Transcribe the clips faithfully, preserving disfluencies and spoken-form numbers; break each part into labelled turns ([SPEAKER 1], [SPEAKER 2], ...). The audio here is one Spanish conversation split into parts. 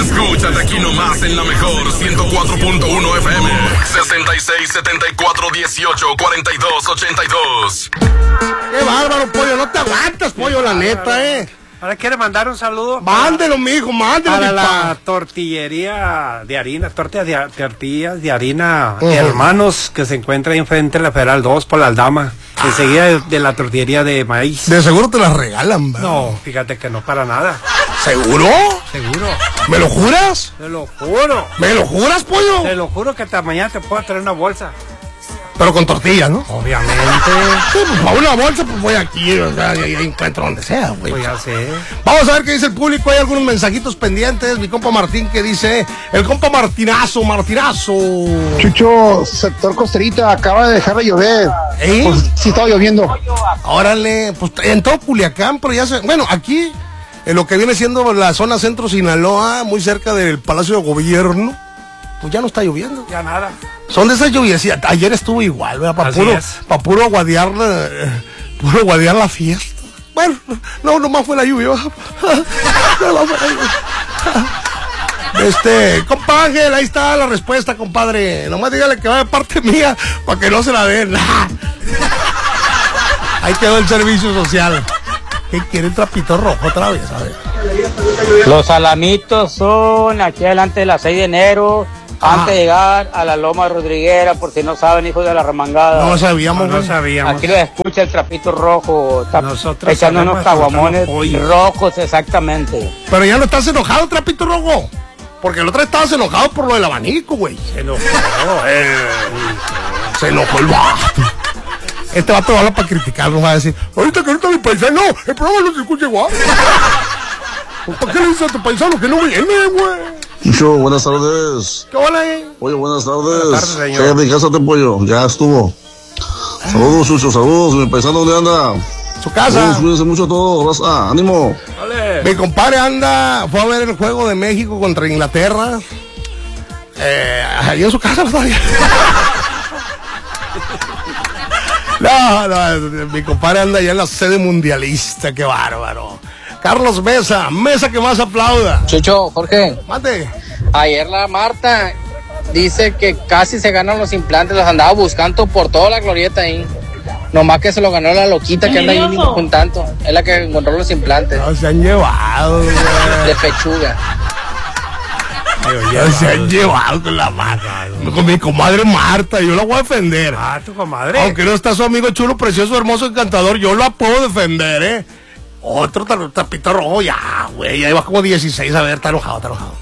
[SPEAKER 1] Escúchate aquí nomás en la mejor ciento cuatro punto uno F M. sesenta y seis, setenta y cuatro, dieciocho, cuarenta y dos, ochenta y dos.
[SPEAKER 2] Qué bárbaro, pollo. No te aguantas, pollo, la neta, eh.
[SPEAKER 3] Ahora quiere mandar un saludo.
[SPEAKER 2] Mándelo, mijo, mándelo.
[SPEAKER 3] Para
[SPEAKER 2] mi
[SPEAKER 3] la
[SPEAKER 2] pa.
[SPEAKER 3] tortillería de harina, tortillas de, tortillas de harina,
[SPEAKER 2] Uh-huh.
[SPEAKER 3] Hermanos, que se encuentra ahí enfrente de la Federal dos por la Aldama. Enseguida de, de la tortillería de maíz.
[SPEAKER 2] De seguro te las regalan, ¿verdad?
[SPEAKER 3] No, fíjate que no para nada.
[SPEAKER 2] ¿Seguro?
[SPEAKER 3] Seguro.
[SPEAKER 2] ¿Me lo juras?
[SPEAKER 3] Te lo juro.
[SPEAKER 2] ¿Me lo juras, pollo?
[SPEAKER 3] Te lo juro que hasta mañana te puedo traer una bolsa.
[SPEAKER 2] Pero con tortillas, ¿no?
[SPEAKER 3] Obviamente.
[SPEAKER 2] Sí, pues para una bolsa, pues voy aquí, o sea, y ahí encuentro donde sea, güey.
[SPEAKER 3] Pues ya sé.
[SPEAKER 2] Vamos a ver qué dice el público. Hay algunos mensajitos pendientes. Mi compa Martín que dice, el compa Martinazo, Martinazo.
[SPEAKER 4] Chucho, sector costerita, acaba de dejar de llover.
[SPEAKER 2] ¿Eh?
[SPEAKER 4] Pues sí estaba lloviendo.
[SPEAKER 2] Órale, pues en todo Culiacán, pero ya se... Bueno, aquí, en lo que viene siendo la zona centro Sinaloa, muy cerca del Palacio de Gobierno, pues ya no está lloviendo.
[SPEAKER 3] Ya nada.
[SPEAKER 2] Son de esas lluvias. Ayer estuvo igual, ¿verdad? Para
[SPEAKER 3] Así
[SPEAKER 2] puro,
[SPEAKER 3] es.
[SPEAKER 2] pa puro guadear, eh, puro guadear la fiesta. Bueno, no, nomás fue la lluvia. Nomás fue la lluvia. Este, compa Ángel, ahí está la respuesta, compadre. Nomás dígale que va de parte mía, para que no se la den. Ahí quedó el servicio social. ¿Qué quiere el trapito rojo otra vez? A ver.
[SPEAKER 5] Los alamitos son aquí adelante de la seis de enero,
[SPEAKER 2] Ah.
[SPEAKER 5] antes de llegar a la Loma Rodriguera, por si no saben, hijos de la remangada.
[SPEAKER 2] No lo sabíamos,
[SPEAKER 3] No
[SPEAKER 2] güey.
[SPEAKER 3] sabíamos.
[SPEAKER 5] Aquí lo escucha el trapito rojo, está
[SPEAKER 3] Nosotros
[SPEAKER 5] echando
[SPEAKER 3] sabemos
[SPEAKER 5] unos caguamones
[SPEAKER 3] cortar los pollos.
[SPEAKER 5] rojos, exactamente.
[SPEAKER 2] Pero ya no estás enojado, trapito rojo. Porque el otro estabas enojado por lo del abanico, güey.
[SPEAKER 3] Se enojó.
[SPEAKER 2] Se enojó el vato. Este vato habla para criticarlo, va a decir, ahorita que ahorita mi paisano, no, el programa no se escucha igual. ¿Para qué le dices a tu paisano que no viene, güey?
[SPEAKER 6] Chucho, buenas tardes.
[SPEAKER 2] ¿Qué hola, eh?
[SPEAKER 6] Oye, buenas tardes.
[SPEAKER 3] Buenas tardes, señor.
[SPEAKER 6] Cállate, cásate, pollo. Ya estuvo. Saludos, Chucho, saludos. Mi paisano, ¿dónde anda?
[SPEAKER 2] Su casa.
[SPEAKER 6] Saludos, cuídense mucho todos, raza. Ánimo.
[SPEAKER 3] Vale.
[SPEAKER 2] Mi compadre anda, fue a ver el juego de México contra Inglaterra. Eh, ahí en su casa todavía. No, no, mi compadre anda allá en la sede mundialista, qué bárbaro. Carlos Mesa, Mesa que más aplauda.
[SPEAKER 5] Chucho, Jorge,
[SPEAKER 2] Mate.
[SPEAKER 5] ayer la Marta dice que casi se ganan los implantes, los andaba buscando por toda la glorieta ahí. Nomás que se lo ganó la loquita que anda ahí juntando. Es la que encontró los implantes
[SPEAKER 2] No, se han llevado, güey.
[SPEAKER 5] de pechuga.
[SPEAKER 2] No, se han llevado con la Marta. Con mi comadre Marta, yo la voy a defender.
[SPEAKER 3] Ah, tu comadre.
[SPEAKER 2] Aunque no está su amigo chulo, precioso, hermoso, encantador, yo la puedo defender, ¿eh? Otro tra- tapito rojo, ya, güey, ya iba como dieciséis, a ver, está enojado, está enojado.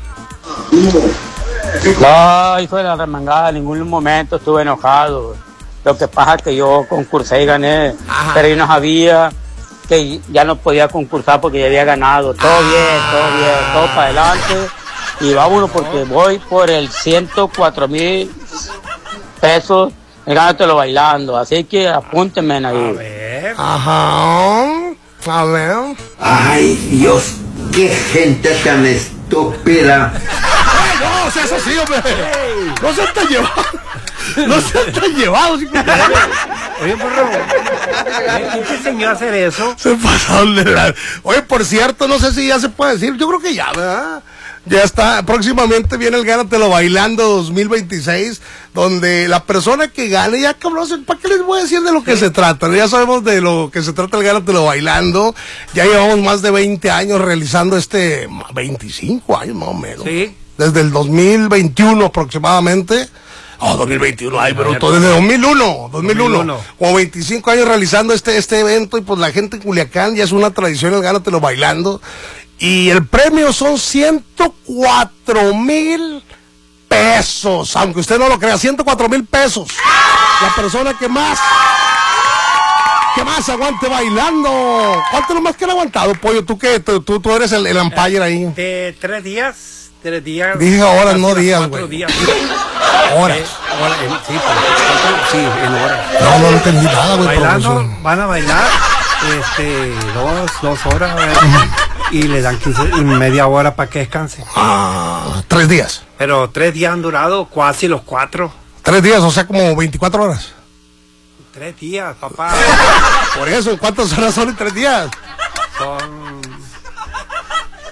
[SPEAKER 5] No, hijo de la remangada, en ningún momento estuve enojado. Lo que pasa es que yo concursé y gané,
[SPEAKER 2] Ajá.
[SPEAKER 5] pero yo no sabía que ya no podía concursar porque ya había ganado. Todo
[SPEAKER 2] Ah.
[SPEAKER 5] bien, todo bien, todo para adelante. Y vámonos porque voy por el ciento cuatro mil pesos ganándotelo bailando. Así que apúntenme
[SPEAKER 3] A
[SPEAKER 5] ahí.
[SPEAKER 3] ver.
[SPEAKER 2] Ajá, a ver.
[SPEAKER 7] Ay, Dios, qué gente tan estúpida.
[SPEAKER 2] ¡Ay, no, seas así, hombre! ¡No seas tan llevado! ¡No seas tan llevado! Sí,
[SPEAKER 3] Oye, porro, ¿quién te enseñó a hacer eso?
[SPEAKER 2] se pasaron de la... Oye, por cierto, no sé si ya se puede decir, yo creo que ya, ¿verdad? Ya está, próximamente viene el Gánatelo Bailando dos mil veintiséis, donde la persona que gane, ya cabrón, ¿para qué les voy a decir de lo que se trata? Ya sabemos de lo que se trata el Gánatelo Bailando, ya llevamos más de veinte años realizando este, veinticinco años más o menos.
[SPEAKER 3] Sí.
[SPEAKER 2] Desde el dos mil veintiuno aproximadamente. Oh, dos mil veintiuno, ay, bruto, desde dos mil uno, dos mil uno,
[SPEAKER 3] dos mil uno.
[SPEAKER 2] como veinticinco años realizando este, este evento, y pues la gente en Culiacán ya es una tradición el Gánatelo Bailando, y el premio son ciento cuatro mil pesos, aunque usted no lo crea, ciento cuatro mil pesos, la persona que más, que más aguante bailando. ¿Cuánto es lo más que han aguantado, pollo? Tú que, tú, tú, tú eres el, el umpire ahí.
[SPEAKER 3] De tres días, tres días.
[SPEAKER 2] Dije horas,
[SPEAKER 3] casi
[SPEAKER 2] no
[SPEAKER 3] las
[SPEAKER 2] días,
[SPEAKER 3] cuatro
[SPEAKER 2] güey.
[SPEAKER 3] días.
[SPEAKER 2] Horas.
[SPEAKER 3] Eh, hora- en- sí, pues, sí, en horas.
[SPEAKER 2] No, no entendí nada, güey.
[SPEAKER 3] Bailando,
[SPEAKER 2] producción.
[SPEAKER 3] van a bailar este, dos, dos horas ¿verdad? Y le dan quince y media hora para que descanse.
[SPEAKER 2] Ah, tres días.
[SPEAKER 3] Pero tres días han durado casi los cuatro.
[SPEAKER 2] Tres días, o sea, como veinticuatro horas.
[SPEAKER 3] Tres días, papá.
[SPEAKER 2] Por eso, ¿cuántas horas son en tres días?
[SPEAKER 3] Son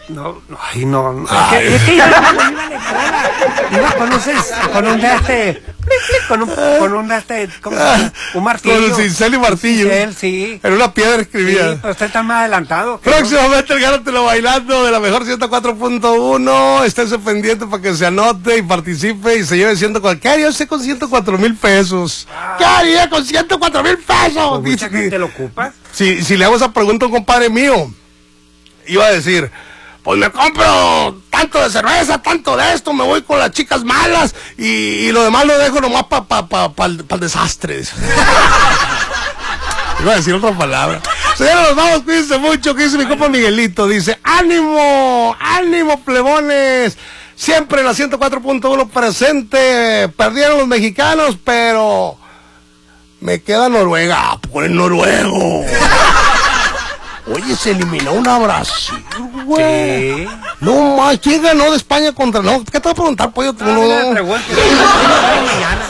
[SPEAKER 3] No, no, ay, no, no. Es que, es que yo iba a la escuela. Iba con un, cens- con un de este, con un, con un de este, ¿cómo se llama? Un martillo.
[SPEAKER 2] Con el cincel y martillo.
[SPEAKER 3] Cincel, sí.
[SPEAKER 2] En una piedra escribía.
[SPEAKER 3] Sí, pero usted está más adelantado. que
[SPEAKER 2] Próximamente el Gánatelo Bailando de la mejor ciento cuatro punto uno. Esténse pendiente para que se anote y participe y se lleve ciento cuatro. ¿Qué haría usted con ciento cuatro mil pesos? ¿Qué haría con ciento cuatro mil pesos?
[SPEAKER 3] yo. Pues
[SPEAKER 2] Dice
[SPEAKER 3] mucha
[SPEAKER 2] que-
[SPEAKER 3] gente lo ocupa.
[SPEAKER 2] Si, si le hago esa pregunta a un compadre mío, iba a decir, pues me compro tanto de cerveza, tanto de esto, me voy con las chicas malas y, y lo demás lo dejo nomás para pa, pa, pa, el, pa el desastre. Iba a decir otra palabra. Señores, nos vamos, cuídense mucho. Que dice mi compa Miguelito, dice, ánimo, ánimo plebones. Siempre en la ciento cuatro punto uno presente. Perdieron los mexicanos, pero me queda Noruega. Por el noruego. Oye, se eliminó una Brasil, güey.
[SPEAKER 3] Sí.
[SPEAKER 2] No más, ¿quién ganó de España contra? No, ¿qué te voy a preguntar, pollo? Tú
[SPEAKER 3] No,
[SPEAKER 2] no,
[SPEAKER 3] no,
[SPEAKER 2] no.
[SPEAKER 3] pregunte. Mañana.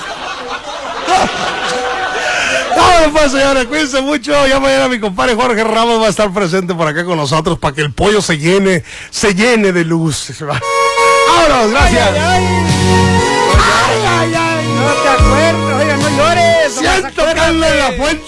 [SPEAKER 2] Vámonos pues, señores, cuídense mucho. Ya mañana mi compadre Jorge Ramos va a estar presente por acá con nosotros para que el pollo se llene, se llene de luz. Vámonos, gracias.
[SPEAKER 3] Ay, ay, ay. No te acuerdas, oiga, no llores. no vas a
[SPEAKER 2] Siento que ando en la fuente